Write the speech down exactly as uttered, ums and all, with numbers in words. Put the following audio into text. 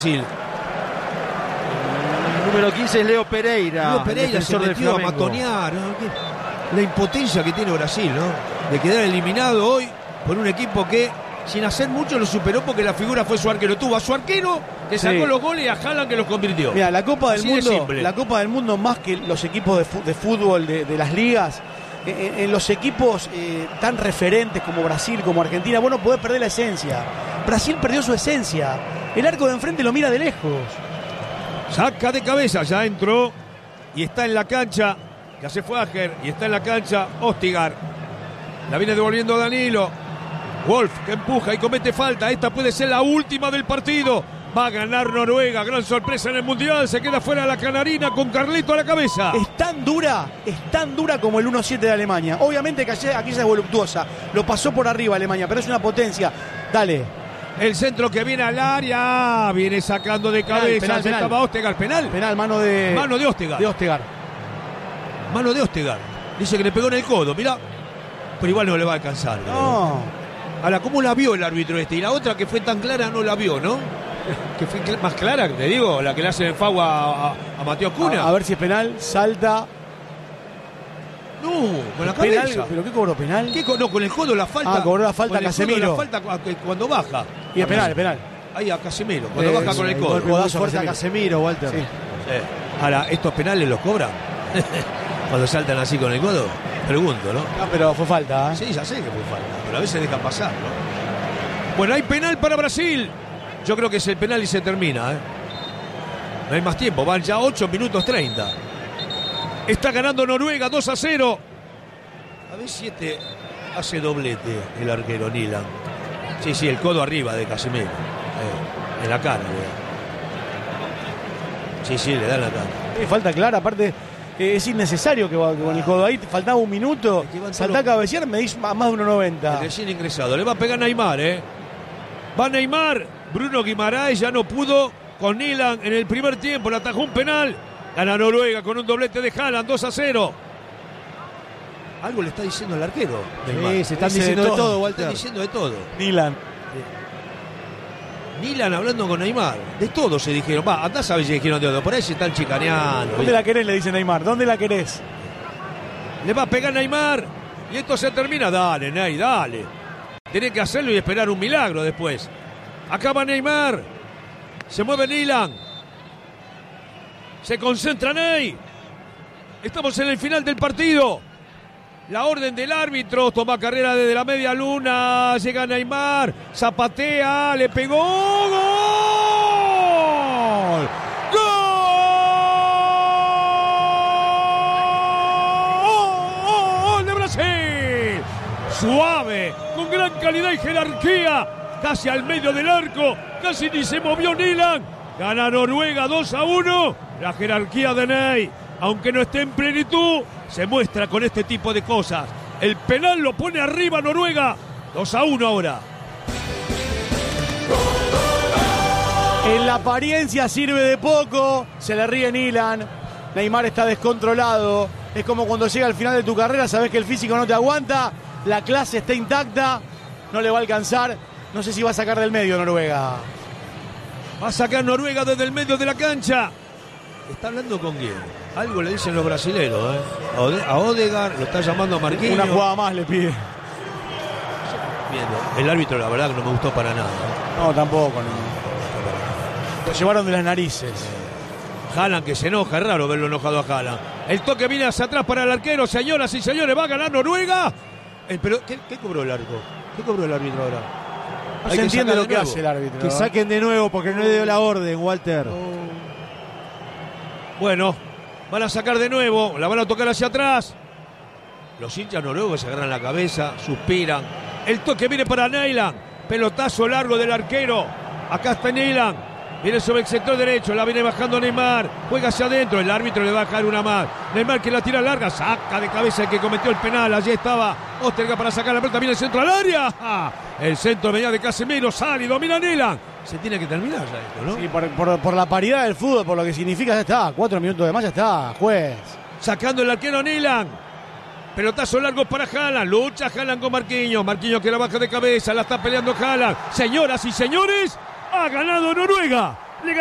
Sí. El número quince es Leo Pereira. Leo Pereira se metió a matonear, ¿no? La impotencia que tiene Brasil, ¿no? De quedar eliminado hoy por un equipo que sin hacer mucho lo superó porque la figura fue su arquero. Tuvo a su arquero que sacó sí. los goles y a Haaland que los convirtió. Mira, la Copa del Así Mundo, la Copa del Mundo más que los equipos de, de fútbol de, de las ligas, en, en los equipos eh, tan referentes como Brasil, como Argentina, vos no podés perder la esencia. Brasil perdió su esencia. El arco de enfrente lo mira de lejos. Saca de cabeza, ya entró y está en la cancha. Ya se fue Ager y está en la cancha Ostigar. La viene devolviendo Danilo. Wolf que empuja y comete falta. Esta puede ser la última del partido. Va a ganar Noruega. Gran sorpresa en el Mundial. Se queda fuera la canarina con Carlito a la cabeza. Es tan dura, es tan dura como el uno siete de Alemania. Obviamente que aquella es voluptuosa. Lo pasó por arriba Alemania, pero es una potencia. Dale. El centro que viene al área. Viene sacando de cabeza. Penal, penal, estaba Ostigar. Penal. Penal, mano de. Mano de Ostigar. De Ostigar. Mano de Ostigar. Dice que le pegó en el codo. Mirá. Pero igual no le va a alcanzar. No. Creo. Ahora, ¿cómo la vio el árbitro este? Y la otra que fue tan clara no la vio, ¿no? Que fue cl- más clara, te digo, la que le hace el FAU a, a, a Mateo Cuna. A, a ver si es penal. Salta. No, con la penal, cabeza. ¿Pero qué cobró penal? ¿Qué co- no, con el codo la falta. Ah, cobró la falta a Casemiro. La falta cuando baja. Y es penal, es penal. Ahí a Casemiro, cuando eh, baja con el codo. El codazo fuerte a Casemiro, Walter. Sí. Sí. Ahora, ¿estos penales los cobran? Cuando saltan así con el codo. Pregunto, ¿no? No, pero fue falta, ¿eh? Sí, ya sé que fue falta, pero a veces dejan pasar, ¿no? Bueno, hay penal para Brasil. Yo creo que es el penal y se termina, ¿eh? No hay más tiempo, van ya ocho minutos treinta. Está ganando Noruega dos a cero. A ver si este hace doblete el arquero Nilan. Sí, sí, el codo arriba de Casemiro. Eh, en la cara, ¿verdad? Sí, sí, le da en la cara. Eh, falta clara, aparte eh, es innecesario que, que con el codo ahí faltaba un minuto. Saltá a cabecear, me dis a más de uno noventa. Recién ingresado, le va a pegar Neymar, ¿eh? Va Neymar, Bruno Guimaraes ya no pudo con Nilan en el primer tiempo, le atajó un penal. Gana Noruega con un doblete de Haaland, dos a cero. Algo le está diciendo el arquero. Neymar. Sí, se están diciendo de todo, de todo, Walter. Están diciendo de todo. Nilan. Nilan hablando con Neymar. De todo se dijeron. Va, andá sabes si dijeron de todo. Por ahí se están chicaneando. ¿Dónde la querés? Le dice Neymar. ¿Dónde la querés? Le va a pegar Neymar. Y esto se termina. Dale, Ney, dale. Tenés que hacerlo y esperar un milagro después. Acaba Neymar. Se mueve Nilan. Se concentra Ney. Estamos en el final del partido. La orden del árbitro. Toma carrera desde la media luna. Llega Neymar. Zapatea. Le pegó. ¡Gol! ¡Gol de Brasil! Suave. Con gran calidad y jerarquía. Casi al medio del arco. Casi ni se movió Nilan. Gana Noruega dos a uno. La jerarquía de Ney, aunque no esté en plenitud, se muestra con este tipo de cosas. El penal lo pone arriba Noruega. dos a uno ahora. En la apariencia sirve de poco. Se le ríe Nilan. Neymar está descontrolado. Es como cuando llega al final de tu carrera, sabes que el físico no te aguanta. La clase está intacta. No le va a alcanzar. No sé si va a sacar del medio Noruega. Va a sacar Noruega desde el medio de la cancha. ¿Está hablando con quién? Algo le dicen los brasileros, ¿eh? A Odegaard, lo está llamando a Marquinhos. Una jugada más le pide. Viendo. El árbitro, la verdad, que no me gustó para nada, ¿eh? No, tampoco. No. Lo llevaron de las narices. Haaland, que se enoja, es raro verlo enojado a Haaland. El toque viene hacia atrás para el arquero, señoras y señores, va a ganar Noruega. El, pero, ¿qué, ¿qué cobró el arco? ¿Qué cobró el árbitro ahora? No se entiende lo que hace el árbitro. Que saquen de nuevo porque no le dio la orden, Walter. Oh. Bueno, van a sacar de nuevo, la van a tocar hacia atrás. Los hinchas noruegos se agarran la cabeza, suspiran. El toque viene para Nilan. Pelotazo largo del arquero. Acá está Nilan. Viene sobre el sector derecho, la viene bajando Neymar. Juega hacia adentro, el árbitro le va a dejar una más. Neymar que la tira larga, saca de cabeza el que cometió el penal. Allí estaba Osterga para sacar la pelota, viene el centro al área. El centro venía de Casemiro, sale y domina Nilan. Se tiene que terminar ya esto, ¿no? Sí, por, por, por la paridad del fútbol, por lo que significa, ya está. Cuatro minutos de más, ya está, juez. Sacando el arquero Nilan. Pelotazo largo para Haaland. Lucha Haaland con Marquinhos. Marquinhos que la baja de cabeza. La está peleando Haaland. Señoras y señores, ha ganado Noruega.